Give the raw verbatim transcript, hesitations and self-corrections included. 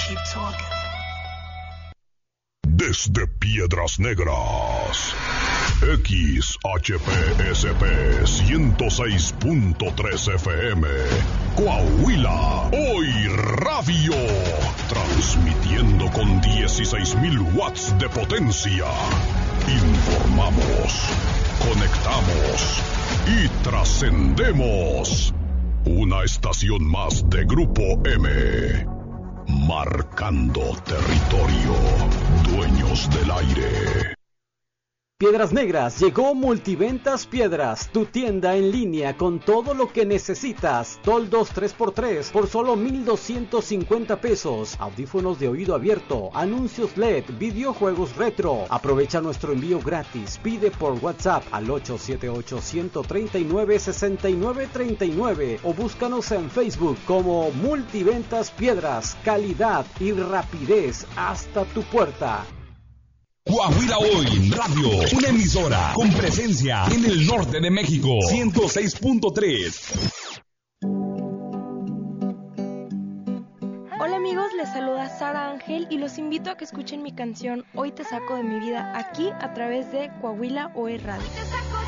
keep talking. Desde Piedras Negras, X H P S P ciento seis punto tres F M, Coahuila, Hoy Radio, transmitiendo con dieciséis mil watts de potencia. Informamos, conectamos y trascendemos. Una estación más de Grupo M. Marcando territorio. Dueños del aire. Piedras Negras, llegó Multiventas Piedras, tu tienda en línea con todo lo que necesitas. Toldos tres por tres por solo mil doscientos cincuenta pesos. Audífonos de oído abierto, anuncios L E D, videojuegos retro. Aprovecha nuestro envío gratis. Pide por WhatsApp al ocho siete ocho, uno tres nueve, seis nueve tres nueve o búscanos en Facebook como Multiventas Piedras. Calidad y rapidez hasta tu puerta. Coahuila Hoy Radio, una emisora con presencia en el norte de México, ciento seis punto tres. Hola amigos, les saluda Sara Ángel y los invito a que escuchen mi canción Hoy te saco de mi vida aquí a través de Coahuila Hoy Radio.